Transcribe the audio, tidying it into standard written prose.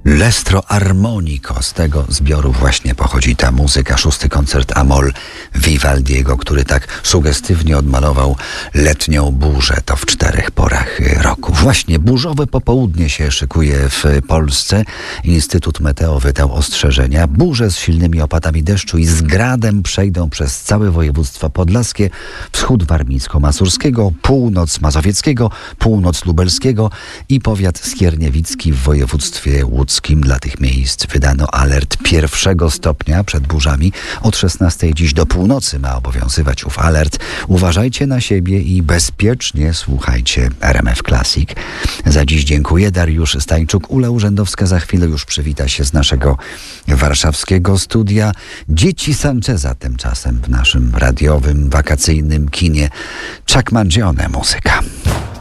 L'Estro Armonico, z tego zbioru właśnie pochodzi ta muzyka. 6. koncert A-moll Vivaldiego, który tak sugestywnie odmalował letnią burzę, to w 4 porach roku. Właśnie burzowe popołudnie się szykuje w Polsce. Instytut Meteo wydał ostrzeżenia. Burze z silnymi opadami deszczu i z gradem przejdą przez całe województwo podlaskie, wschód warmińsko-mazurskiego, północ mazowieckiego, północ lubelskiego i powiat skierniewicki w województwie łódzkim. Dla tych miejsc wydano alert 1. stopnia przed burzami. Od 16 dziś do północy ma obowiązywać ów alert. Uważajcie na siebie i bezpiecznie słuchajcie RMF Classic. Za dziś dziękuję. Dariusz Stańczuk, Ula Urzędowska za chwilę już przywita się z naszego warszawskiego studia. Dzieci Sancheza tymczasem w naszym radiowym, wakacyjnym kinie. Chuck Mangione muzyka.